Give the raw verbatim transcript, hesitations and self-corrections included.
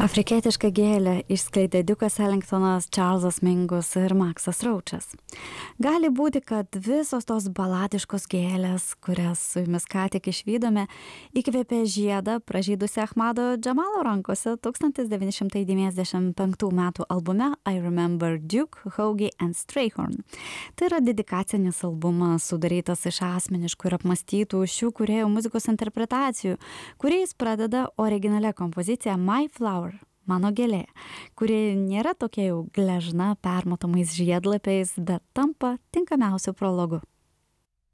Afrikietišką gėlę išskleidė Dukas Ellingtonas, Čarlzas Mingus ir Maksas Raučas. Gali būti, kad visos tos baladiškos gėlės, kurias su jumis ką tik išvydome, įkvėpė žiedą pražydusi Ahmado Džamalo rankose tūkstantis devyni šimtai devyniasdešimt penktų metų albume I Remember Duke, Hoagie and Strayhorn. Tai yra dedikacinis albumas sudarytas iš asmeniškų ir apmastytų šių kūrėjų muzikos interpretacijų, kuriais pradeda originalia kompozicija My Flower, mano gėlė, kuri nėra tokia jau gležna permatomais žiedlapiais, bet tampa tinkamiausiu prologu.